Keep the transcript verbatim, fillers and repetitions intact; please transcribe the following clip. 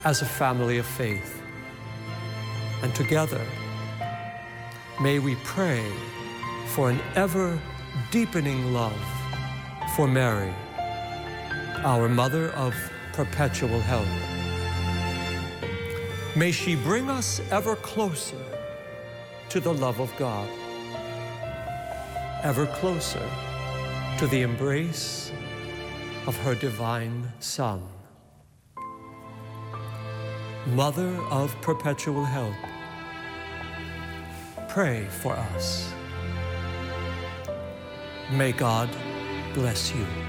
as a family of faith. And together, may we pray for an ever-deepening love for Mary, our Mother of perpetual help. May she bring us ever closer to the love of God, ever closer to the embrace of her divine Son. Mother of perpetual help, pray for us. May God bless you.